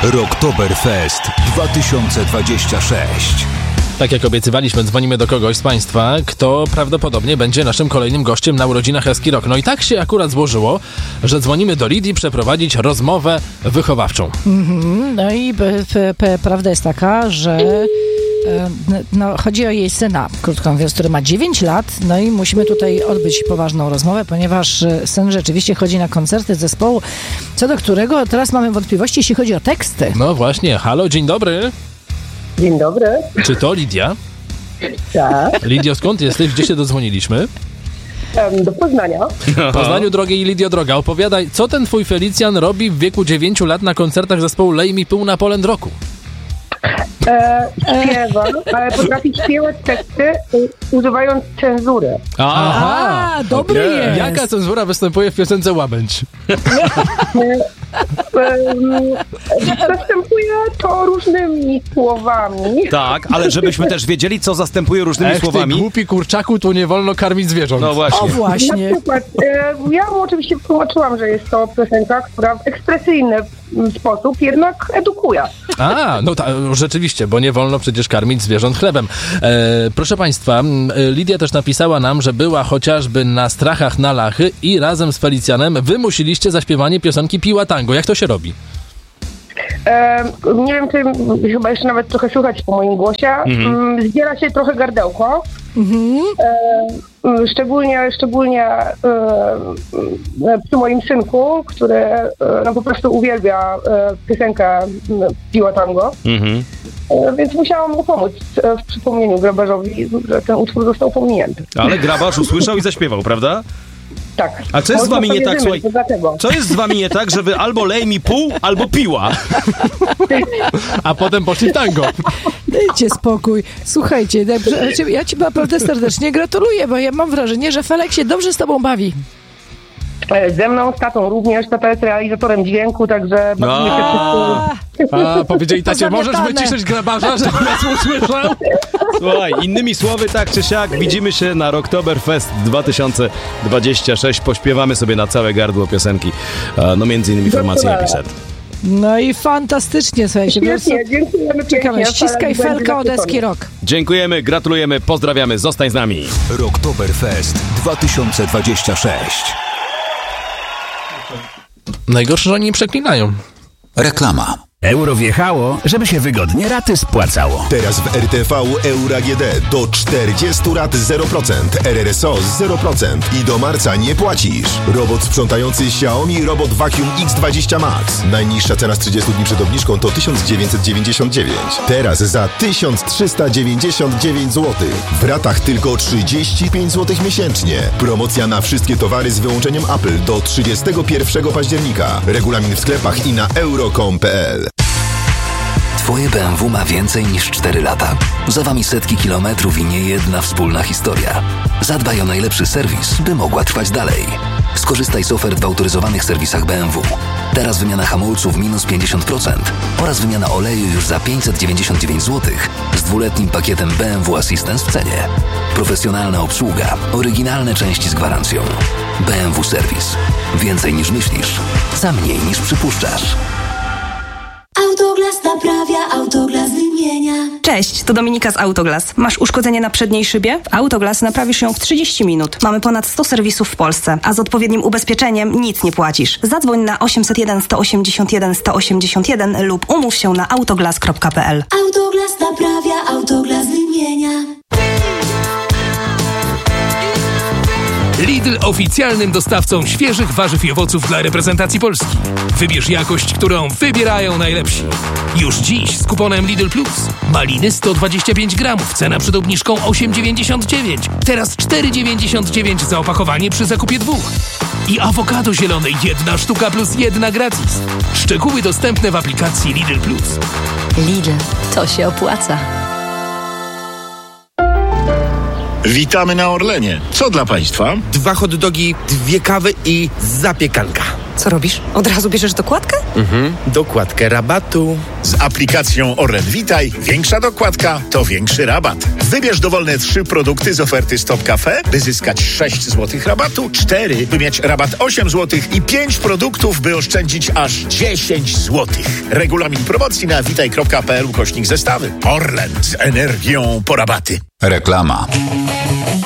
Rocktoberfest 2026. Tak jak obiecywaliśmy, dzwonimy do kogoś z Państwa, kto prawdopodobnie będzie naszym kolejnym gościem na urodzinach Eski Rock. No i tak się akurat złożyło, że dzwonimy do Lidii przeprowadzić rozmowę wychowawczą. No i prawda jest taka, że chodzi o jej syna, krótko mówiąc, który ma 9 lat, no i musimy tutaj odbyć poważną rozmowę, ponieważ syn rzeczywiście chodzi na koncerty zespołu, co do którego teraz mamy wątpliwości, jeśli chodzi o teksty. No właśnie, halo, dzień dobry. Dzień dobry. Czy to Lidia? Tak. Lidio, skąd jesteś? Gdzie się dodzwoniliśmy? Do Poznania. W Poznaniu, drogiej Lidio droga, opowiadaj, co ten twój Felicjan robi w wieku 9 lat na koncertach zespołu Lej mi pół na Poland Rocku? Śpiewa, ale potrafi śpiewać teksty używając cenzury. Aha, dobry jest. Jaka cenzura występuje w piosence Łabędź? Zastępuje to różnymi słowami. Tak, ale żebyśmy też wiedzieli, co zastępuje różnymi słowami. Ty głupi kurczaku, tu nie wolno karmić zwierząt. No właśnie. O właśnie. Na przykład, ja mu oczywiście tłumaczyłam, że jest to piosenka, która w ekspresyjny sposób jednak edukuje. No rzeczywiście, bo nie wolno przecież karmić zwierząt chlebem. Proszę Państwa, Lidia też napisała nam, że była chociażby na Strachach na Lachy i razem z Felicjanem wymusiliście zaśpiewanie piosenki Piła Tango. Jak to się robi? Nie wiem, czy chyba jeszcze nawet trochę słychać po moim głosie. Zbiera się trochę gardełko. Szczególnie przy moim synku, który po prostu uwielbia piosenkę Piła Tango. Więc musiałam mu pomóc w przypomnieniu grabarzowi, że ten utwór został pominięty. Ale grabarz usłyszał i zaśpiewał, prawda? Tak. A co jest z wami nie tak, słuchaj? Co jest z wami nie tak, że wy albo lej mi pół, albo piła? A potem poszli w tango. Dajcie spokój. Słuchajcie, ja ci naprawdę serdecznie gratuluję, bo ja mam wrażenie, że Felek się dobrze z tobą bawi. Ze mną, z tatą również. Tata jest realizatorem dźwięku, także bawimy się wszyscy. Powiedzieli tacie, możesz wyciszyć grabarza, żeby nas usłyszał? Słuchaj, innymi słowy, tak czy siak, widzimy się na Rocktoberfest 2026. Pośpiewamy sobie na całe gardło piosenki. No między innymi formacji Episet. No i fantastycznie, słuchajcie. Dziękujemy. Czekamy, ściskaj Felka od Eski Rock. Dziękujemy, gratulujemy, pozdrawiamy, zostań z nami. Rocktoberfest 2026. Najgorsze, że oni nie przeklinają. Reklama. Euro wjechało, żeby się wygodnie raty spłacało. Teraz w RTV Euro AGD do 40 rat 0%, RRSO 0% i do marca nie płacisz. Robot sprzątający Xiaomi Robot Vacuum X20 Max. Najniższa cena z 30 dni przed obniżką to 1999. Teraz za 1399 zł. W ratach tylko 35 zł miesięcznie. Promocja na wszystkie towary z wyłączeniem Apple do 31 października. Regulamin w sklepach i na euro.com.pl. Twoje BMW ma więcej niż 4 lata. Za wami setki kilometrów i niejedna wspólna historia. Zadbaj o najlepszy serwis, by mogła trwać dalej. Skorzystaj z ofert w autoryzowanych serwisach BMW. Teraz wymiana hamulców minus 50% oraz wymiana oleju już za 599 zł z 2-letnim pakietem BMW Assistance w cenie. Profesjonalna obsługa, oryginalne części z gwarancją. BMW Serwis. Więcej niż myślisz, za mniej niż przypuszczasz. Autoglas naprawia, Autoglas wymienia. Cześć, to Dominika z Autoglas. Masz uszkodzenie na przedniej szybie? W Autoglas naprawisz ją w 30 minut. Mamy ponad 100 serwisów w Polsce, a z odpowiednim ubezpieczeniem nic nie płacisz. Zadzwoń na 801 181 181 lub umów się na autoglas.pl. Autoglas naprawia, Autoglas wymienia. Lidl oficjalnym dostawcą świeżych warzyw i owoców dla reprezentacji Polski. Wybierz jakość, którą wybierają najlepsi. Już dziś z kuponem Lidl Plus. Maliny 125 gramów, cena przed obniżką 8,99. Teraz 4,99 za opakowanie przy zakupie 2. I awokado zielone 1 sztuka plus 1 gratis. Szczegóły dostępne w aplikacji Lidl Plus. Lidl, to się opłaca. Witamy na Orlenie. Co dla Państwa? 2 hot dogi, 2 kawy i zapiekanka. Co robisz? Od razu bierzesz dokładkę? Dokładkę rabatu. Z Z aplikacją Orlen Witaj większa dokładka to większy rabat. Wybierz dowolne 3 produkty z oferty Stop Cafe, by zyskać 6 zł rabatu, 4, by mieć rabat 8 zł i 5 produktów, by oszczędzić aż 10 zł. Regulamin promocji na witaj.pl/zestawy. Orlen, z energią po rabaty. Reklama.